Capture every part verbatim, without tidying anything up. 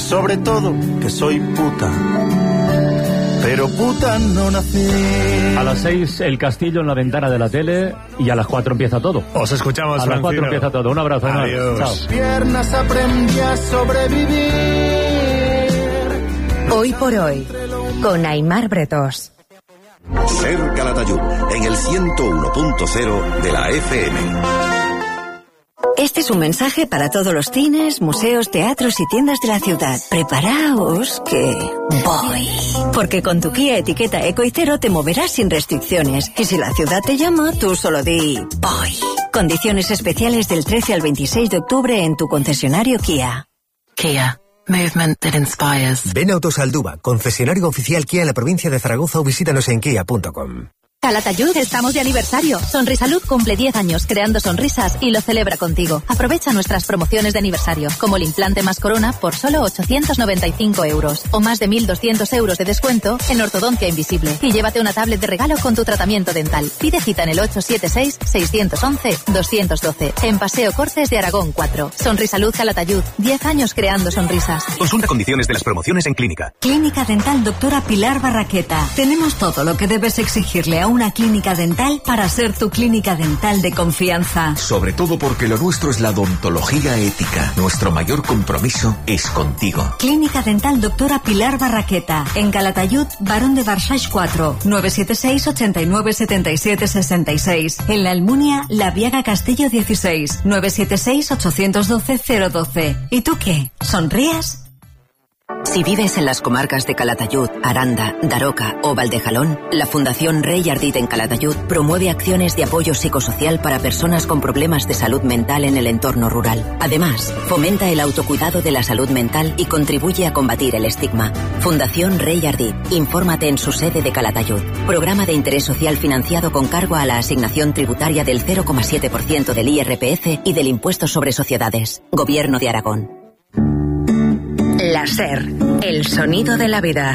sobre todo que soy puta. Pero puta no nací. A las seis el castillo en la ventana de la tele y a las cuatro empieza todo. Os escuchamos, A las Francino. cuatro empieza todo. Un abrazo. Adiós. Chao. Piernas aprendí a sobrevivir. Hoy por hoy, con Aimar Bretos. Ser Calatayud, en el ciento uno punto cero de la F M. Este es un mensaje para todos los cines, museos, teatros y tiendas de la ciudad. Preparaos que voy. Porque con tu Kia etiqueta Eco y Cero te moverás sin restricciones. Y si la ciudad te llama, tú solo di voy. Condiciones especiales del trece al veintiséis de octubre en tu concesionario Kia. Kia. Movement that inspires. Ven a Autosalduba, concesionario oficial Kia en la provincia de Zaragoza, o visítanos en kia punto com. Calatayud, estamos de aniversario. Sonrisalud cumple diez años creando sonrisas y lo celebra contigo. Aprovecha nuestras promociones de aniversario, como el implante más corona por solo ochocientos noventa y cinco euros o más de mil doscientos euros de descuento en ortodoncia invisible. Y llévate una tablet de regalo con tu tratamiento dental. Pide cita en el ocho siete seis, seis uno uno, dos uno dos en Paseo Cortes de Aragón cuatro. Sonrisalud Calatayud, diez años creando sonrisas. Consulta condiciones de las promociones en Clínica. Clínica Dental Doctora Pilar Barraqueta. Tenemos todo lo que debes exigirle a una clínica dental para ser tu clínica dental de confianza. Sobre todo porque lo nuestro es la odontología ética. Nuestro mayor compromiso es contigo. Clínica Dental Doctora Pilar Barraqueta. En Calatayud, Barón de Barsach cuatro, nueve siete seis, ochenta y nueve, setenta y siete, sesenta y seis. En La Almunia, La Viaga Castillo dieciséis, nueve siete seis, ochocientos doce, cero doce. ¿Y tú qué? ¿Sonrías? Si vives en las comarcas de Calatayud, Aranda, Daroca o Valdejalón, la Fundación Rey Ardit en Calatayud promueve acciones de apoyo psicosocial para personas con problemas de salud mental en el entorno rural. Además, fomenta el autocuidado de la salud mental y contribuye a combatir el estigma. Fundación Rey Ardit. Infórmate en su sede de Calatayud. Programa de interés social financiado con cargo a la asignación tributaria del cero coma siete por ciento del I R P F y del impuesto sobre sociedades. Gobierno de Aragón. La SER, el sonido de la vida.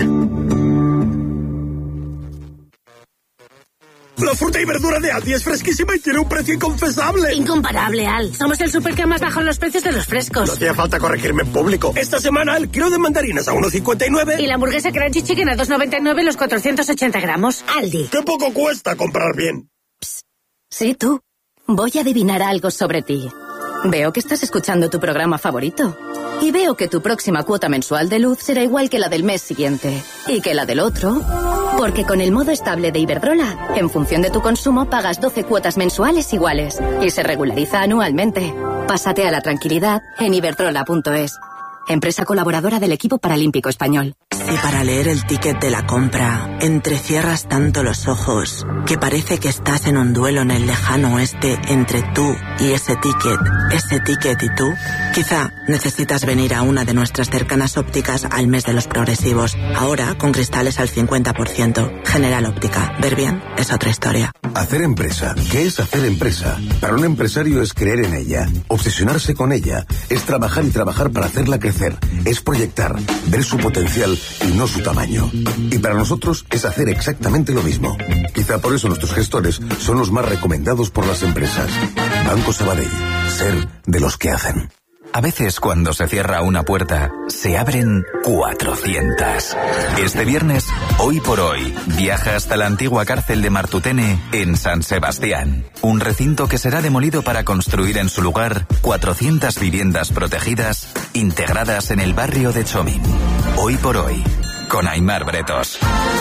La fruta y verdura de Aldi es fresquísima y tiene un precio inconfesable. Incomparable, Al. Somos el súper que más bajan los precios de los frescos. No hacía falta corregirme en público. Esta semana el kilo de mandarinas a uno cincuenta y nueve. Y la hamburguesa Crunchy Chicken a dos noventa y nueve los cuatrocientos ochenta gramos. Aldi. ¡Qué poco cuesta comprar bien! Psst. Sí, tú. Voy a adivinar algo sobre ti. Veo que estás escuchando tu programa favorito. Y veo que tu próxima cuota mensual de luz será igual que la del mes siguiente. Y que la del otro. Porque con el modo estable de Iberdrola, en función de tu consumo, pagas doce cuotas mensuales iguales. Y se regulariza anualmente. Pásate a la tranquilidad en iberdrola punto es. Empresa colaboradora del equipo paralímpico español. Si para leer el ticket de la compra entrecierras tanto los ojos que parece que estás en un duelo en el lejano oeste entre tú y ese ticket, ese ticket y tú, quizá necesitas venir a una de nuestras cercanas ópticas al mes de los progresivos. Ahora con cristales al cincuenta por ciento. General Óptica. Ver bien es otra historia. Hacer empresa. ¿Qué es hacer empresa? Para un empresario es creer en ella, obsesionarse con ella, es trabajar y trabajar para hacerla crecer. Es proyectar, ver su potencial y no su tamaño. Y para nosotros es hacer exactamente lo mismo. Quizá por eso nuestros gestores son los más recomendados por las empresas. Banco Sabadell. Ser de los que hacen. A veces cuando se cierra una puerta, se abren cuatrocientas. Este viernes, Hoy por Hoy, viaja hasta la antigua cárcel de Martutene en San Sebastián. Un recinto que será demolido para construir en su lugar cuatrocientas viviendas protegidas integradas en el barrio de Chomín. Hoy por Hoy, con Aimar Bretos.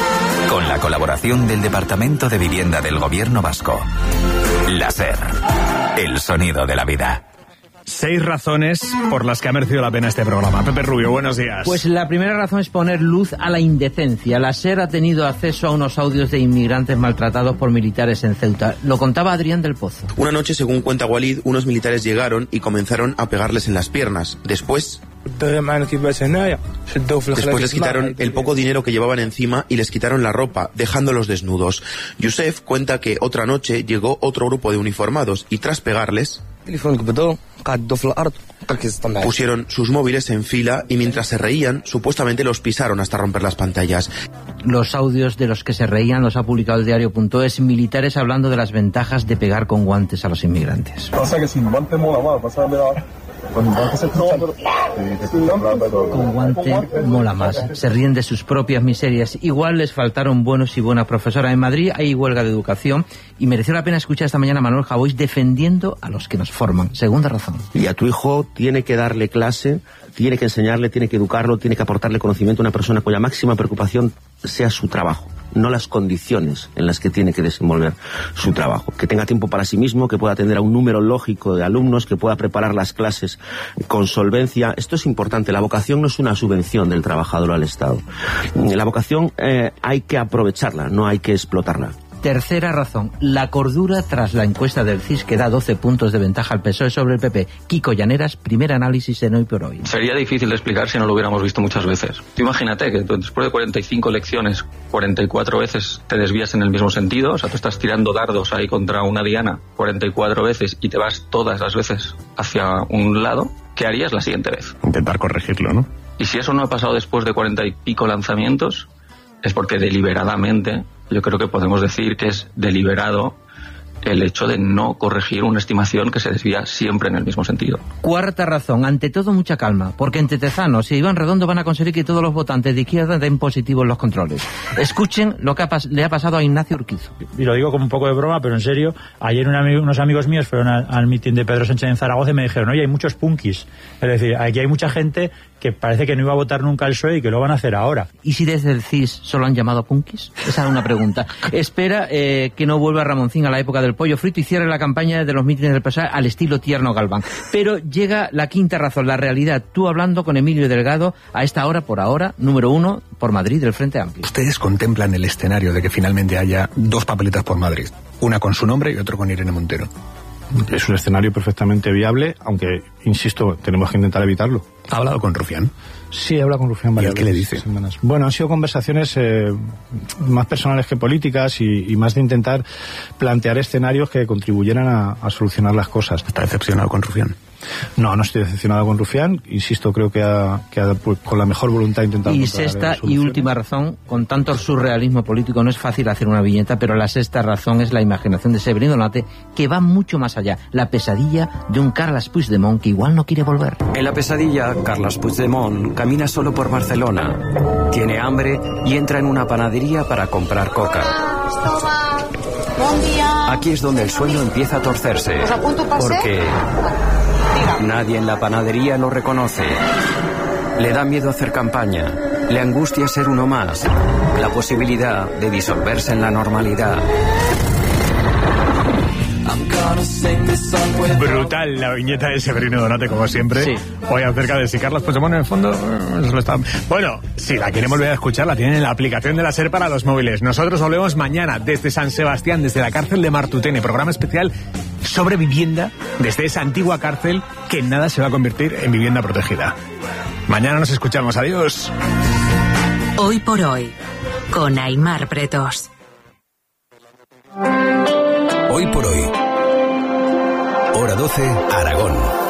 Con la colaboración del Departamento de Vivienda del Gobierno Vasco. La SER, el sonido de la vida. Seis razones por las que ha merecido la pena este programa. Pepe Rubio, buenos días. Pues la primera razón es poner luz a la indecencia. La SER ha tenido acceso a unos audios de inmigrantes maltratados por militares en Ceuta. Lo contaba Adrián del Pozo. Una noche, según cuenta Walid, unos militares llegaron y comenzaron a pegarles en las piernas. Después... Después les quitaron el poco dinero que llevaban encima y les quitaron la ropa, dejándolos desnudos. Youssef cuenta que otra noche llegó otro grupo de uniformados y tras pegarles... pusieron sus móviles en fila y mientras se reían, supuestamente los pisaron hasta romper las pantallas. Los audios de los que se reían los ha publicado el diario punto es, militares hablando de las ventajas de pegar con guantes a los inmigrantes. Pasa que sin guantes mola más, pasa de la... Con guante mola más. Se ríen de sus propias miserias. Igual les faltaron buenos y buenas profesoras. En Madrid hay huelga de educación y mereció la pena escuchar esta mañana a Manuel Javois defendiendo a los que nos forman. Segunda razón. Y a tu hijo tiene que darle clase, tiene que enseñarle, tiene que educarlo, tiene que aportarle conocimiento a una persona cuya máxima preocupación sea su trabajo, no las condiciones en las que tiene que desenvolver su trabajo. Que tenga tiempo para sí mismo, que pueda atender a un número lógico de alumnos, que pueda preparar las clases con solvencia. Esto es importante. La vocación no es una subvención del trabajador al Estado. La vocación eh, hay que aprovecharla, no hay que explotarla. Tercera razón, la cordura tras la encuesta del C I S que da doce puntos de ventaja al P S O E sobre el P P. Kiko Llaneras, primer análisis en Hoy por Hoy. Sería difícil de explicar si no lo hubiéramos visto muchas veces. Tú imagínate que después de cuarenta y cinco elecciones, cuarenta y cuatro veces te desvías en el mismo sentido, o sea, tú estás tirando dardos ahí contra una diana cuarenta y cuatro veces y te vas todas las veces hacia un lado. ¿Qué harías la siguiente vez? Intentar corregirlo, ¿no? Y si eso no ha pasado después de cuarenta y pico lanzamientos, es porque deliberadamente, yo creo que podemos decir que es deliberado el hecho de no corregir una estimación que se desvía siempre en el mismo sentido. Cuarta razón, ante todo mucha calma, porque entre Tezanos y Iván Redondo van a conseguir que todos los votantes de izquierda den positivo en los controles. Escuchen lo que ha le ha pasado a Ignacio Urquizo. Y lo digo como un poco de broma, pero en serio, ayer un amigo, unos amigos míos fueron al, al mitin de Pedro Sánchez en Zaragoza y me dijeron, oye, hay muchos punkis. Es decir, aquí hay mucha gente que parece que no iba a votar nunca al P S O E y que lo van a hacer ahora. ¿Y si desde el C I S solo han llamado punkis? Esa es una pregunta. Espera eh, que no vuelva Ramoncín a la época del pollo frito y cierre la campaña de los mítines del P S O E al estilo Tierno Galván. Pero llega la quinta razón, la realidad. Tú hablando con Emilio Delgado a esta hora, por ahora, número uno, por Madrid, del Frente Amplio. Ustedes contemplan el escenario de que finalmente haya dos papeletas por Madrid, una con su nombre y otra con Irene Montero. Es un escenario perfectamente viable, aunque, insisto, tenemos que intentar evitarlo. ¿Ha hablado con Rufián? Sí, he hablado con Rufián varias veces. ¿Y qué le dice? Semanas. Bueno, han sido conversaciones eh, más personales que políticas y, y más de intentar plantear escenarios que contribuyeran a, a solucionar las cosas. ¿Está decepcionado con Rufián? No, no estoy decepcionado con Rufián. Insisto, creo que ha, que ha pues, con la mejor voluntad intentado. Y sexta y última razón, con tanto surrealismo político no es fácil hacer una viñeta, pero la sexta razón es la imaginación de Severino Donate, que va mucho más allá. La pesadilla de un Carles Puigdemont que igual no quiere volver. En la pesadilla, Carles Puigdemont camina solo por Barcelona. Tiene hambre y entra en una panadería para comprar coca. Aquí es donde el sueño empieza a torcerse. Porque nadie en la panadería lo reconoce. Le da miedo hacer campaña. Le angustia ser uno más. La posibilidad de disolverse en la normalidad. Brutal la viñeta de Severino Donate, como siempre. Sí. Hoy acerca de si Carles Puigdemont en el fondo se lo está... Bueno, si la quieren volver a escuchar, la tienen en la aplicación de la SER para los móviles. Nosotros volvemos mañana desde San Sebastián, desde la cárcel de Martutene. Programa especial sobre vivienda desde esa antigua cárcel que en nada se va a convertir en vivienda protegida. Mañana nos escuchamos. Adiós. Hoy por hoy, con Aimar Pretos. Hoy por hoy. Hora doce, Aragón.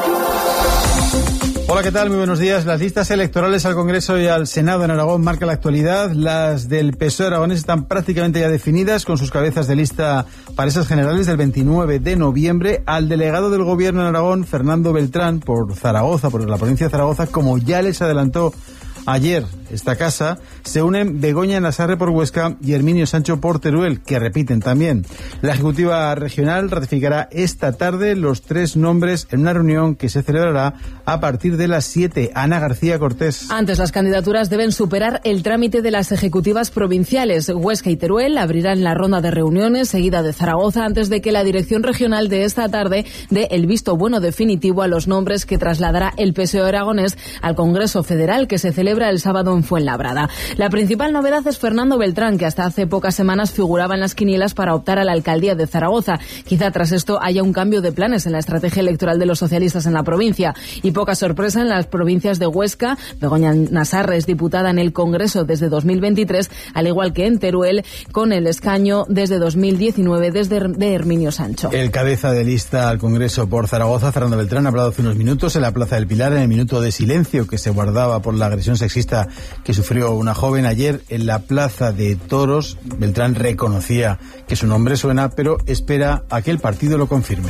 Hola, ¿qué tal? Muy buenos días. Las listas electorales al Congreso y al Senado en Aragón marcan la actualidad. Las del P S O E aragonés están prácticamente ya definidas con sus cabezas de lista para esas generales del veintinueve de noviembre. Al delegado del Gobierno en Aragón, Fernando Beltrán, por Zaragoza, por la provincia de Zaragoza, como ya les adelantó ayer esta casa, se unen Begoña Nasarre por Huesca y Herminio Sancho por Teruel, que repiten también. La Ejecutiva Regional ratificará esta tarde los tres nombres en una reunión que se celebrará a partir de las siete. Ana García Cortés. Antes, las candidaturas deben superar el trámite de las ejecutivas provinciales. Huesca y Teruel abrirán la ronda de reuniones seguida de Zaragoza antes de que la Dirección Regional de esta tarde dé el visto bueno definitivo a los nombres que trasladará el P S O E aragonés al Congreso Federal, que se celebra el sábado en Fuenlabrada. La principal novedad es Fernando Beltrán, que hasta hace pocas semanas figuraba en las quinielas para optar a la alcaldía de Zaragoza. Quizá tras esto haya un cambio de planes en la estrategia electoral de los socialistas en la provincia. Y poca sorpresa en las provincias de Huesca. Begoña Nasarre es diputada en el Congreso desde dos mil veintitrés, al igual que en Teruel, con el escaño desde dos mil diecinueve desde de Herminio Sancho. El cabeza de lista al Congreso por Zaragoza, Fernando Beltrán, ha hablado hace unos minutos en la Plaza del Pilar, en el minuto de silencio que se guardaba por la agresión sexista que sufrió una joven ayer en la Plaza de Toros. Beltrán reconocía que su nombre suena, pero espera a que el partido lo confirme. El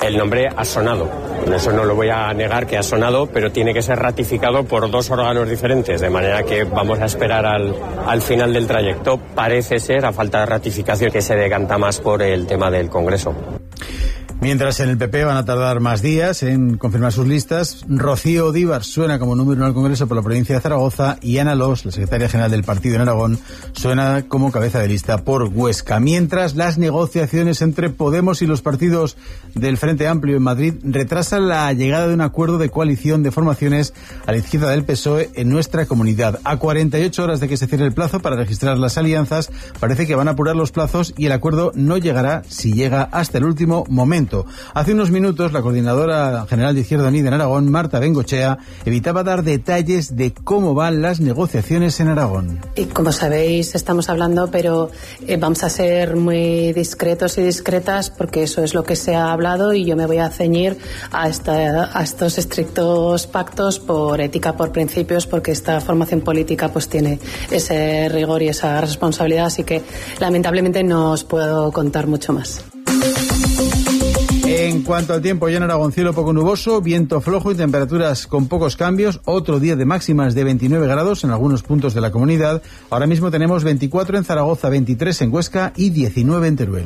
El nombre ha sonado, eso no lo voy a negar que ha sonado, pero tiene que ser ratificado por dos órganos diferentes, de manera que vamos a esperar al, al final del trayecto. Parece ser, a falta de ratificación, que se decanta más por el tema del Congreso. Mientras en el P P van a tardar más días en confirmar sus listas, Rocío Odívar suena como número uno al Congreso por la provincia de Zaragoza y Ana Los, la secretaria general del partido en Aragón, suena como cabeza de lista por Huesca. Mientras las negociaciones entre Podemos y los partidos del Frente Amplio en Madrid retrasan la llegada de un acuerdo de coalición de formaciones a la izquierda del P S O E en nuestra comunidad. A cuarenta y ocho horas de que se cierre el plazo para registrar las alianzas, parece que van a apurar los plazos y el acuerdo no llegará, si llega, hasta el último momento. Hace unos minutos, la coordinadora general de Izquierda Unida en Aragón, Marta Bengochea, evitaba dar detalles de cómo van las negociaciones en Aragón. Y como sabéis, estamos hablando, pero eh, vamos a ser muy discretos y discretas porque eso es lo que se ha hablado y yo me voy a ceñir a, esta, a estos estrictos pactos por ética, por principios, porque esta formación política pues tiene ese rigor y esa responsabilidad, así que lamentablemente no os puedo contar mucho más. En cuanto al tiempo, ya en Aragón, cielo poco nuboso, viento flojo y temperaturas con pocos cambios. Otro día de máximas de veintinueve grados en algunos puntos de la comunidad. Ahora mismo tenemos veinticuatro en Zaragoza, veintitrés en Huesca y diecinueve en Teruel.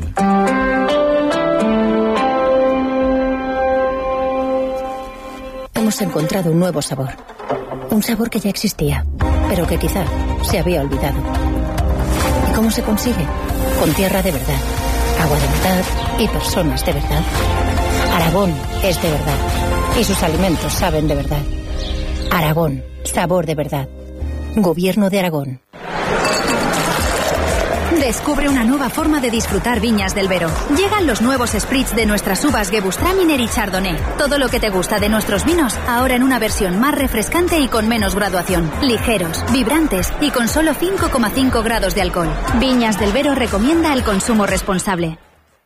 Hemos encontrado un nuevo sabor. Un sabor que ya existía, pero que quizá se había olvidado. ¿Y cómo se consigue? Con tierra de verdad, agua de verdad y personas de verdad. Aragón es de verdad y sus alimentos saben de verdad. Aragón, sabor de verdad. Gobierno de Aragón. Descubre una nueva forma de disfrutar Viñas del Vero. Llegan los nuevos spritz de nuestras uvas Gewürztraminer y Chardonnay. Todo lo que te gusta de nuestros vinos, ahora en una versión más refrescante y con menos graduación. Ligeros, vibrantes y con solo cinco coma cinco grados de alcohol. Viñas del Vero recomienda el consumo responsable.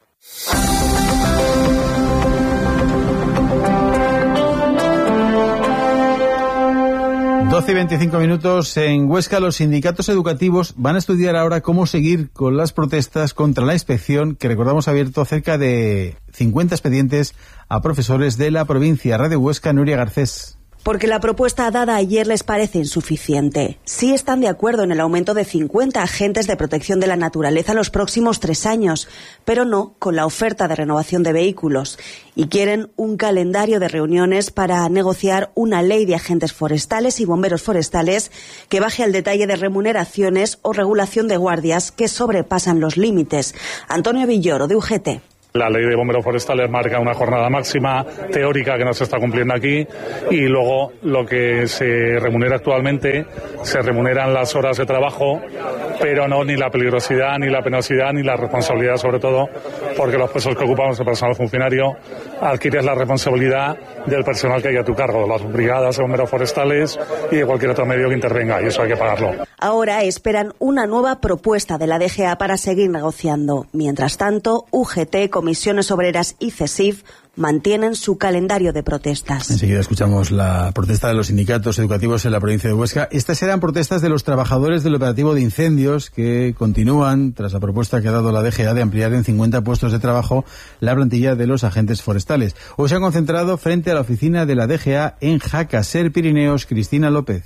doce y veinticinco minutos en Huesca. Los sindicatos educativos van a estudiar ahora cómo seguir con las protestas contra la inspección, que recordamos ha abierto cerca de cincuenta expedientes a profesores de la provincia. Radio Huesca, Nuria Garcés. Porque la propuesta dada ayer les parece insuficiente. Sí están de acuerdo en el aumento de cincuenta agentes de protección de la naturaleza los próximos tres años, pero no con la oferta de renovación de vehículos. Y quieren un calendario de reuniones para negociar una ley de agentes forestales y bomberos forestales que baje al detalle de remuneraciones o regulación de guardias que sobrepasan los límites. Antonio Villoro, de U G T. La ley de bomberos forestales marca una jornada máxima teórica que no se está cumpliendo aquí y luego lo que se remunera actualmente se remuneran las horas de trabajo, pero no ni la peligrosidad, ni la penosidad, ni la responsabilidad, sobre todo porque los puestos que ocupamos el personal funcionario adquieres la responsabilidad del personal que hay a tu cargo, las brigadas de bomberos forestales y de cualquier otro medio que intervenga, y eso hay que pagarlo. Ahora esperan una nueva propuesta de la D G A para seguir negociando. Mientras tanto, U G T, Comisiones Obreras y CESIF mantienen su calendario de protestas. Enseguida escuchamos la protesta de los sindicatos educativos en la provincia de Huesca. Estas eran protestas de los trabajadores del operativo de incendios que continúan tras la propuesta que ha dado la D G A de ampliar en cincuenta puestos de trabajo la plantilla de los agentes forestales. Hoy se han concentrado frente a la oficina de la D G A en Jaca, Ser Pirineos. Cristina López.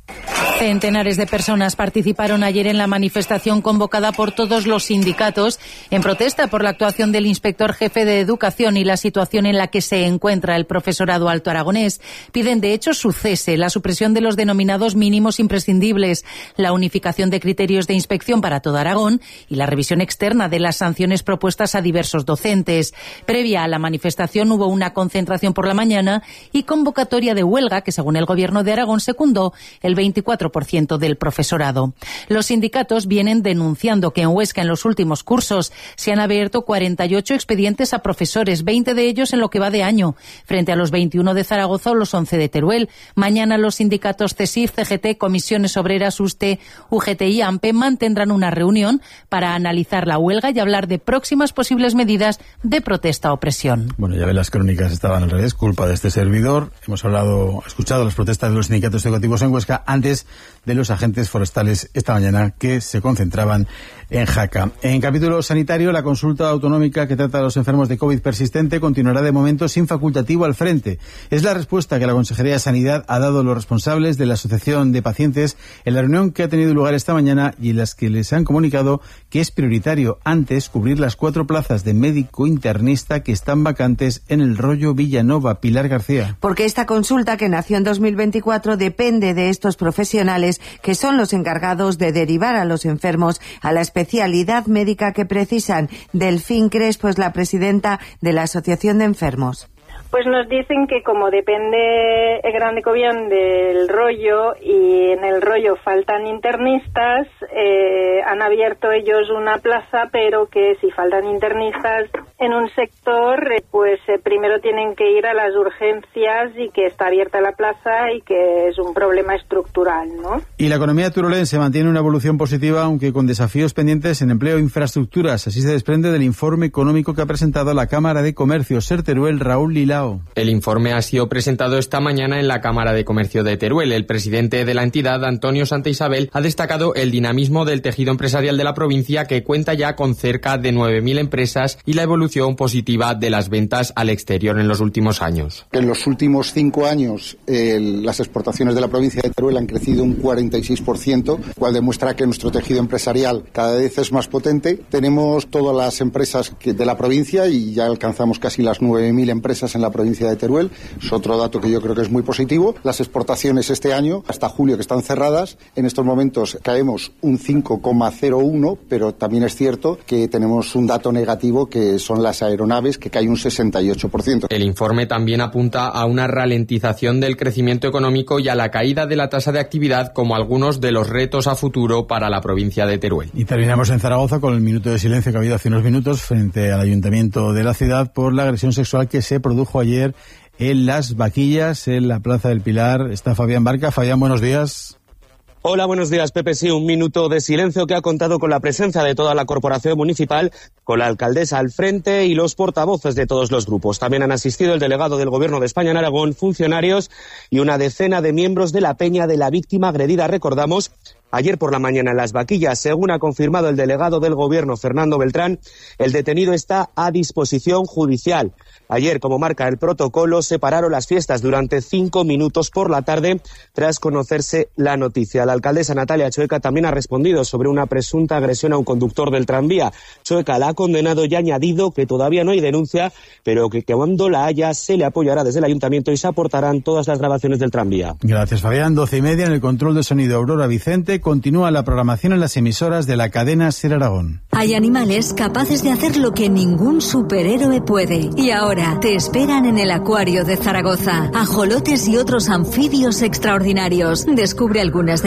Centenares de personas participaron ayer en la manifestación convocada por todos los sindicatos en protesta por la actuación del inspector jefe de educación y la situación en la que se encuentra el profesorado alto aragonés. Piden de hecho su cese, la supresión de los denominados mínimos imprescindibles, la unificación de criterios de inspección para todo Aragón y la revisión externa de las sanciones propuestas a diversos docentes. Previa a la manifestación hubo una concentración por la mañana y convocatoria de huelga que, según el Gobierno de Aragón, secundó el veinticuatro por ciento del profesorado. Los sindicatos vienen denunciando que en Huesca en los últimos cursos se han abierto cuarenta y ocho expedientes a profesores, veinte de ellos en lo que va de año, frente a los veintiuno de Zaragoza o los once de Teruel. Mañana los sindicatos CESIF, C G T, Comisiones Obreras, U S T E, U G T y AMPE mantendrán una reunión para analizar la huelga y hablar de próximas posibles medidas de protesta o presión. Bueno, ya ve, las crónicas estaban al revés, culpa de este servidor. Hemos hablado, escuchado las protestas de los sindicatos educativos en Huesca antes de los agentes forestales esta mañana que se concentraban en Jaca. En capítulo sanitario, la consulta autonómica que trata a los enfermos de COVID persistente continuará de momento sin facultativo al frente. Es la respuesta que la Consejería de Sanidad ha dado a los responsables de la Asociación de Pacientes en la reunión que ha tenido lugar esta mañana y en las que les han comunicado que es prioritario antes cubrir las cuatro plazas de médico internista que están vacantes en el rollo Villanova. Pilar García. Porque esta consulta, que nació en dos mil veinticuatro, depende de estos profesionales que son los encargados de derivar a los enfermos a la especialidad médica que precisan. Delfín Crespo es la presidenta de la Asociación de Enfermos. Pues nos dicen que como depende el Gran de Cobián del rollo y en el rollo faltan internistas, eh, han abierto ellos una plaza, pero que si faltan internistas en un sector, eh, pues eh, primero tienen que ir a las urgencias y que está abierta la plaza y que es un problema estructural, ¿no? Y la economía turolense mantiene una evolución positiva, aunque con desafíos pendientes en empleo e infraestructuras. Así se desprende del informe económico que ha presentado la Cámara de Comercio. Ser Teruel, Raúl Lilao. El informe ha sido presentado esta mañana en la Cámara de Comercio de Teruel. El presidente de la entidad, Antonio Santa Isabel, ha destacado el dinamismo del tejido empresarial de la provincia, que cuenta ya con cerca de nueve mil empresas, y la evolución positiva de las ventas al exterior en los últimos años. En los últimos cinco años, eh, las exportaciones de la provincia de Teruel han crecido un cuarenta y seis por ciento, lo cual demuestra que nuestro tejido empresarial cada vez es más potente. Tenemos todas las empresas que, de la provincia, y ya alcanzamos casi las nueve mil empresas en la provincia de Teruel. Es otro dato que yo creo que es muy positivo. Las exportaciones este año, hasta julio, que están cerradas, en estos momentos caemos un cinco coma cero uno, pero también es cierto que tenemos un dato negativo, que son las aeronaves, que cae un sesenta y ocho por ciento. El informe también apunta a una ralentización del crecimiento económico y a la caída de la tasa de actividad como algunos de los retos a futuro para la provincia de Teruel. Y terminamos en Zaragoza con el minuto de silencio que ha habido hace unos minutos frente al ayuntamiento de la ciudad por la agresión sexual que se produjo ayer en Las Vaquillas, en la Plaza del Pilar. Está Fabián Barca. Fabián, buenos días. Hola, buenos días, Pepe. Sí, un minuto de silencio que ha contado con la presencia de toda la corporación municipal, con la alcaldesa al frente y los portavoces de todos los grupos. También han asistido el delegado del Gobierno de España en Aragón, funcionarios y una decena de miembros de la peña de la víctima agredida. Recordamos, ayer por la mañana en Las Vaquillas, según ha confirmado el delegado del Gobierno, Fernando Beltrán, el detenido está a disposición judicial. Ayer, como marca el protocolo, se pararon las fiestas durante cinco minutos por la tarde tras conocerse la noticia. La alcaldesa Natalia Choeca también ha respondido sobre una presunta agresión a un conductor del tranvía. Choeca la ha condenado y ha añadido que todavía no hay denuncia, pero que cuando la haya se le apoyará desde el ayuntamiento y se aportarán todas las grabaciones del tranvía. Gracias, Fabián. Doce y media en el control de sonido, Aurora Vicente. Continúa la programación en las emisoras de la cadena Ser Aragón. Hay animales capaces de hacer lo que ningún superhéroe puede. Y ahora te esperan en el acuario de Zaragoza. Ajolotes y otros anfibios extraordinarios. Descubre algunas de